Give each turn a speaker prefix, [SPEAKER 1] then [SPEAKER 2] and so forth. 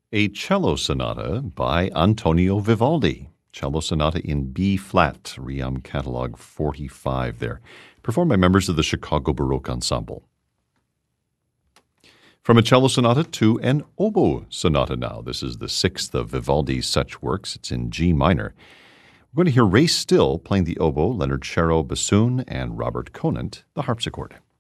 [SPEAKER 1] A cello sonata by Antonio Vivaldi. Cello sonata in B flat, Ream Catalog 45 there, performed by members of the Chicago Baroque Ensemble. From a cello sonata to an oboe sonata now. This is the sixth of Vivaldi's such works. It's in G minor. We're going to hear Ray Still playing the oboe, Leonard Sharrow bassoon, and Robert Conant the harpsichord.